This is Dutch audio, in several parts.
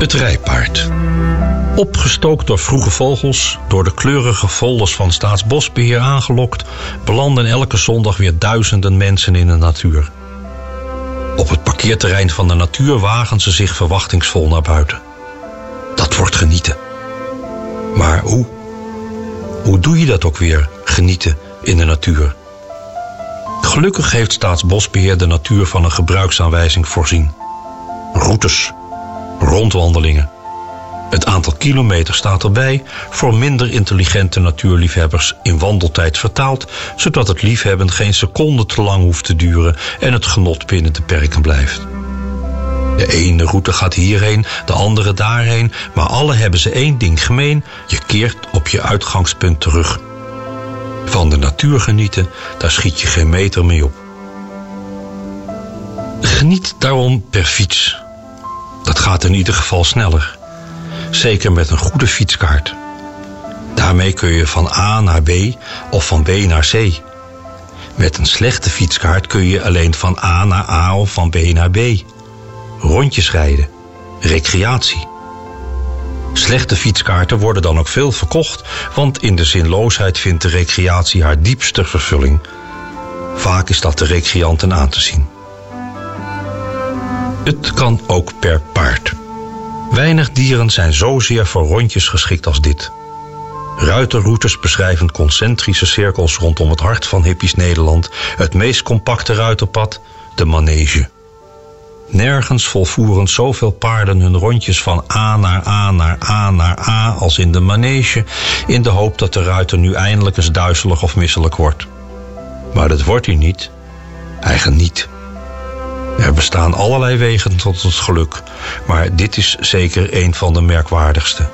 Het rijpaard. Opgestookt door vroege vogels, door de kleurige folders van Staatsbosbeheer aangelokt, belanden elke zondag weer duizenden mensen in de natuur. Op het parkeerterrein van de natuur wagen ze zich verwachtingsvol naar buiten. Dat wordt genieten. Maar hoe? Hoe doe je dat ook weer, genieten in de natuur? Gelukkig heeft Staatsbosbeheer de natuur van een gebruiksaanwijzing voorzien. Routes, rondwandelingen. Het aantal kilometers staat erbij, voor minder intelligente natuurliefhebbers in wandeltijd vertaald, zodat het liefhebben geen seconde te lang hoeft te duren en het genot binnen de perken blijft. De ene route gaat hierheen, de andere daarheen, maar alle hebben ze één ding gemeen: je keert op je uitgangspunt terug. Van de natuur genieten, daar schiet je geen meter mee op. Geniet daarom per fiets. Dat gaat in ieder geval sneller. Zeker met een goede fietskaart. Daarmee kun je van A naar B of van B naar C. Met een slechte fietskaart kun je alleen van A naar A of van B naar B. Rondjes rijden. Recreatie. Slechte fietskaarten worden dan ook veel verkocht, want in de zinloosheid vindt de recreatie haar diepste vervulling. Vaak is dat de recreanten aan te zien. Het kan ook per paard. Weinig dieren zijn zozeer voor rondjes geschikt als dit. Ruiterroutes beschrijven concentrische cirkels rondom het hart van hippies Nederland, het meest compacte ruiterpad, de manege. Nergens volvoeren zoveel paarden hun rondjes van A naar A naar A naar A als in de manege, in de hoop dat de ruiter nu eindelijk eens duizelig of misselijk wordt. Maar dat wordt hij niet. Hij geniet. Er bestaan allerlei wegen tot het geluk, maar dit is zeker een van de merkwaardigste.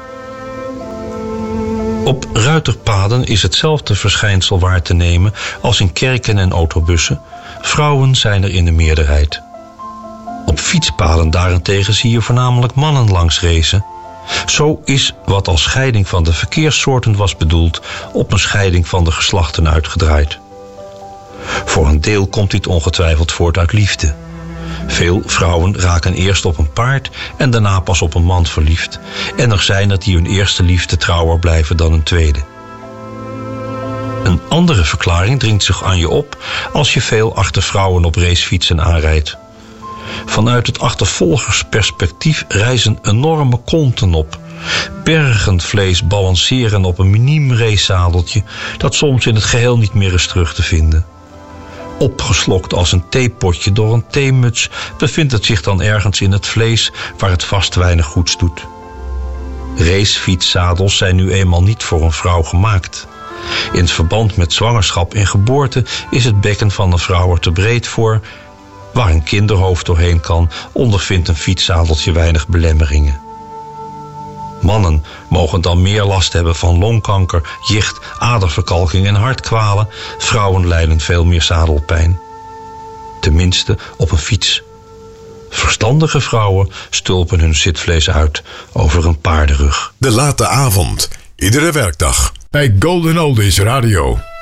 Op ruiterpaden is hetzelfde verschijnsel waar te nemen als in kerken en autobussen. Vrouwen zijn er in de meerderheid. Op fietspaden daarentegen zie je voornamelijk mannen langs racen. Zo is wat als scheiding van de verkeerssoorten was bedoeld op een scheiding van de geslachten uitgedraaid. Voor een deel komt dit ongetwijfeld voort uit liefde. Veel vrouwen raken eerst op een paard en daarna pas op een man verliefd. En er zijn er die hun eerste liefde trouwer blijven dan een tweede. Een andere verklaring dringt zich aan je op als je veel achter vrouwen op racefietsen aanrijdt. Vanuit het achtervolgersperspectief rijzen enorme konten op. Bergen vlees balanceren op een miniem racezadeltje dat soms in het geheel niet meer is terug te vinden. Opgeslokt als een theepotje door een theemuts bevindt het zich dan ergens in het vlees waar het vast weinig goeds doet. Racefietszadels zijn nu eenmaal niet voor een vrouw gemaakt. In het verband met zwangerschap en geboorte is het bekken van een vrouw er te breed voor. Waar een kinderhoofd doorheen kan, ondervindt een fietszadeltje weinig belemmeringen. Mannen mogen dan meer last hebben van longkanker, jicht, aderverkalking en hartkwalen. Vrouwen lijden veel meer zadelpijn. Tenminste op een fiets. Verstandige vrouwen stulpen hun zitvlees uit over een paardenrug. De late avond, iedere werkdag bij Golden Oldies Radio.